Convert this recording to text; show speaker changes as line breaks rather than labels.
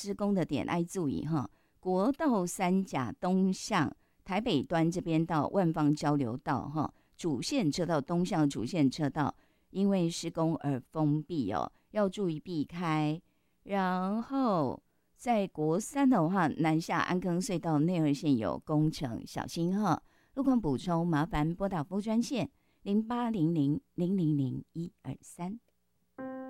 施工的点爱注意哈，国道三甲东向台北端这边到万芳交流道哈，主线车道东向主线车道因为施工而封闭哦，要注意避开。然后在国三的话，南下安坑隧道内二线有工程，小心哈。路况补充，麻烦拨打服务专线0800000123。